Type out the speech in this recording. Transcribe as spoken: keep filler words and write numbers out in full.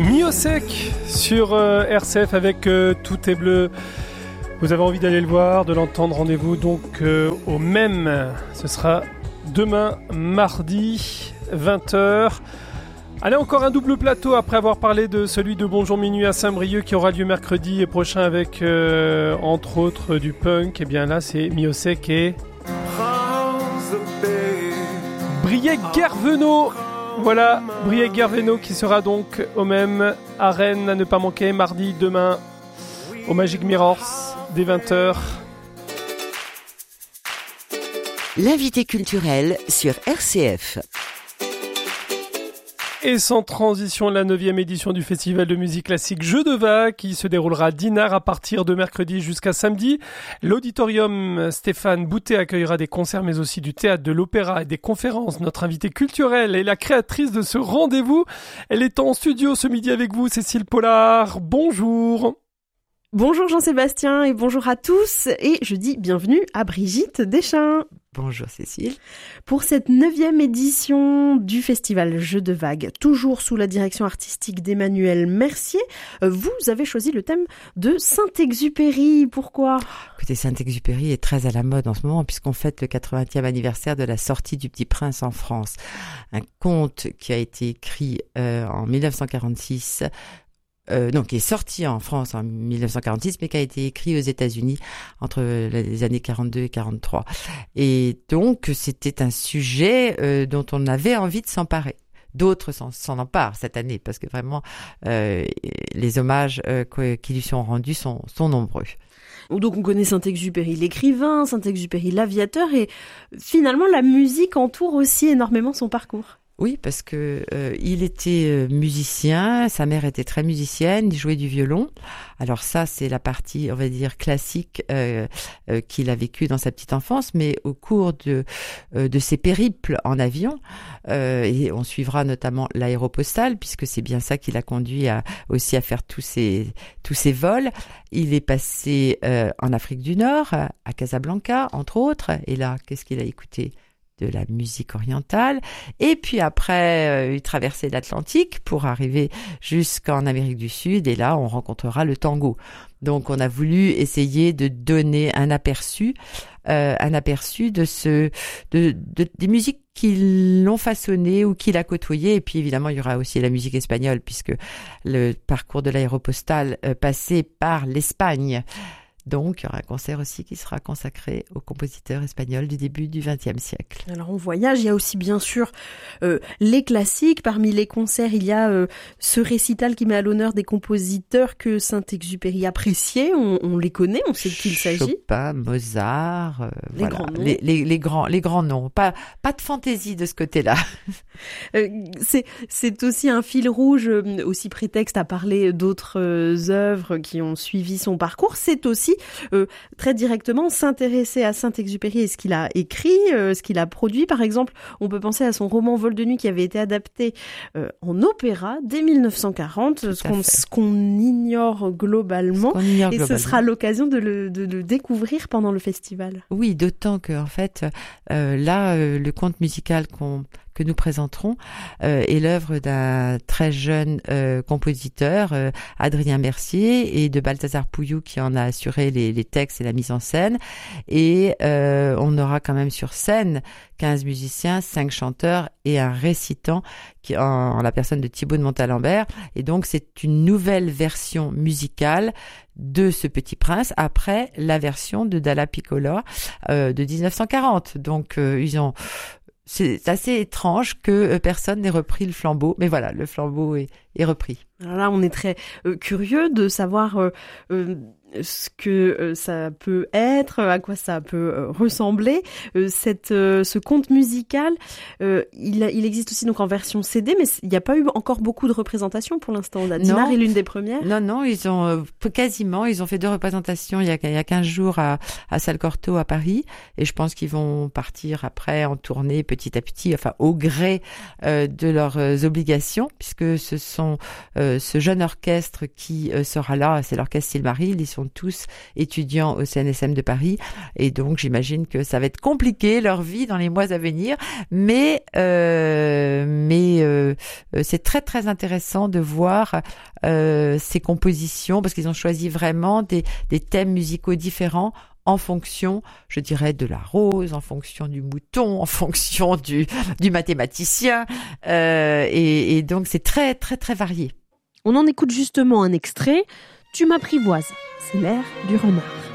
Miosek sur euh, R C F avec euh, Tout est bleu. Vous avez envie d'aller le voir, de l'entendre, rendez-vous donc euh, au même. Ce sera demain, mardi, vingt heures. Allez, encore un double plateau après avoir parlé de celui de Bonjour Minuit à Saint-Brieuc qui aura lieu mercredi prochain avec, euh, entre autres, du punk. Et bien là, c'est Miosek et Briec-Guervenot. Voilà, Briec-Guervenot qui sera donc au même à Rennes, à ne pas manquer, mardi, demain, au Magic Mirrors, dès vingt heures. L'invité culturel sur R C F. Et sans transition, la neuvième édition du Festival de musique classique Jeux de Vagues qui se déroulera à Dinard à partir de mercredi jusqu'à samedi. L'auditorium Stéphane Boutet accueillera des concerts mais aussi du théâtre, de l'opéra et des conférences. Notre invitée culturelle est la créatrice de ce rendez-vous. Elle est en studio ce midi avec vous, Cécile Pollard. Bonjour. Bonjour Jean-Sébastien et bonjour à tous. Et je dis bienvenue à Brigitte Deschamps. Bonjour Cécile. Pour cette neuvième édition du festival Jeux de Vagues, toujours sous la direction artistique d'Emmanuel Mercier, vous avez choisi le thème de Saint-Exupéry. Pourquoi ? Écoutez, Saint-Exupéry est très à la mode en ce moment puisqu'on fête le quatre-vingtième anniversaire de la sortie du Petit Prince en France. Un conte qui a été écrit euh, en dix-neuf cent quarante-six... Euh, non, qui est sorti en France en dix-neuf cent quarante-six, mais qui a été écrit aux États-Unis entre les années quarante-deux et quarante-trois. Et donc, c'était un sujet euh, dont on avait envie de s'emparer. D'autres s'en, s'en emparent cette année, parce que vraiment, euh, les hommages euh, qui lui sont rendus sont, sont nombreux. Donc on connaît Saint-Exupéry l'écrivain, Saint-Exupéry l'aviateur, et finalement la musique entoure aussi énormément son parcours. Oui, parce que euh, il était euh, musicien, sa mère était très musicienne, il jouait du violon. Alors ça, c'est la partie, on va dire, classique euh, euh, qu'il a vécue dans sa petite enfance, mais au cours de euh, de ses périples en avion, euh, et on suivra notamment l'aéropostale, puisque c'est bien ça qui l'a conduit à, aussi à faire tous ces tous ces vols. Il est passé euh, en Afrique du Nord, à Casablanca, entre autres, et là, qu'est-ce qu'il a écouté ? De la musique orientale, et puis après euh, il traversait l'Atlantique pour arriver jusqu'en Amérique du Sud, et là on rencontrera le tango. Donc on a voulu essayer de donner un aperçu, euh, un aperçu de ce, de, de des musiques qui l'ont façonné ou qui l'a côtoyé, et puis évidemment il y aura aussi la musique espagnole puisque le parcours de l'aéropostale euh, passait par l'Espagne. Donc, il y aura un concert aussi qui sera consacré aux compositeurs espagnols du début du vingtième siècle. Alors, on voyage, il y a aussi bien sûr euh, les classiques. Parmi les concerts, il y a euh, ce récital qui met à l'honneur des compositeurs que Saint-Exupéry appréciait. On, on les connaît, on sait de qui il s'agit. Chopin, Mozart, euh, les, voilà. grands noms. Les, les, les, grands, les grands noms. Pas, pas de fantaisie de ce côté-là. euh, c'est, c'est aussi un fil rouge, euh, aussi prétexte à parler d'autres euh, œuvres qui ont suivi son parcours. C'est aussi Euh, très directement s'intéresser à Saint-Exupéry et ce qu'il a écrit, euh, ce qu'il a produit. Par exemple, on peut penser à son roman Vol de nuit qui avait été adapté euh, en opéra dès dix-neuf cent quarante, ce qu'on, ce qu'on ignore globalement. Ce qu'on ignore et globalement. ce sera l'occasion de le, de le découvrir pendant le festival. Oui, d'autant que en fait, euh, là, euh, le conte musical qu'on que nous présenterons euh, est l'œuvre d'un très jeune euh, compositeur, euh, Adrien Mercier, et de Balthazar Pouillou qui en a assuré les, les textes et la mise en scène. Et euh, on aura quand même sur scène quinze musiciens, cinq chanteurs et un récitant qui, en, en la personne de Thibaut de Montalembert. Et donc c'est une nouvelle version musicale de ce Petit Prince après la version de Dalla Piccola euh, de dix-neuf cent quarante. Donc euh, ils ont c'est assez étrange que personne n'ait repris le flambeau, mais voilà, le flambeau est, est repris. Alors là, on est très euh, curieux de savoir euh, euh, ce que euh, ça peut être, à quoi ça peut euh, ressembler. Euh, cette, euh, ce conte musical, euh, il, il existe aussi donc en version C D, mais il n'y a pas eu encore beaucoup de représentations pour l'instant. Dinard est l'une des premières. Non, non, ils ont euh, quasiment, ils ont fait deux représentations il y a, il y a quinze jours à, à Salle Cortot à Paris, et je pense qu'ils vont partir après en tournée petit à petit, enfin au gré euh, de leurs euh, obligations, puisque ce sont euh, ce jeune orchestre qui euh, sera là, c'est l'orchestre Silmaril, ils sont sont tous étudiants au C N S M de Paris. Et donc, j'imagine que ça va être compliqué, leur vie, dans les mois à venir. Mais, euh, mais euh, c'est très, très intéressant de voir euh, ces compositions, parce qu'ils ont choisi vraiment des, des thèmes musicaux différents en fonction, je dirais, de la rose, en fonction du mouton, en fonction du, du mathématicien. Euh, et, et donc, c'est très, très, très varié. On en écoute justement un extrait. Tu m'apprivoises, c'est l'air du renard.